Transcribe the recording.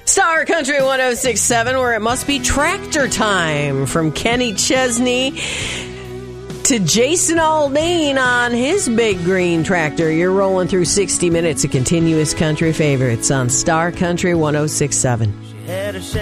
Star Country 106.7, where it must be tractor time. From Kenny Chesney to Jason Aldean on his big green tractor. You're rolling through 60 minutes of continuous country favorites on Star Country 106.7.